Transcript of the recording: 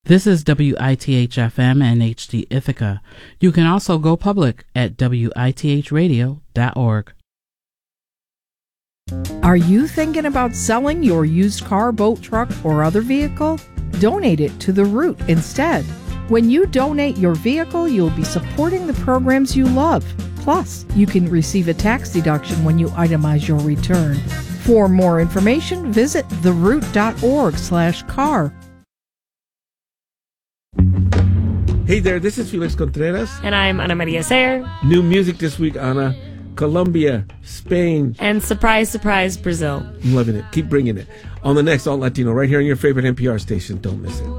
This is WITH-FM and HD Ithaca. You can also go public at withradio.org. Are you thinking about selling your used car, boat, truck, or other vehicle? Donate it to The Root instead. When you donate your vehicle, you'll be supporting the programs you love. Plus, you can receive a tax deduction when you itemize your return. For more information, visit theroot.org/car. Hey there, this is Felix Contreras. And I'm Ana Maria Sayer. New music this week, Ana. Colombia, Spain. And surprise, surprise, Brazil. I'm loving it. Keep bringing it. On the next All Latino, right here on your favorite NPR station. Don't miss it.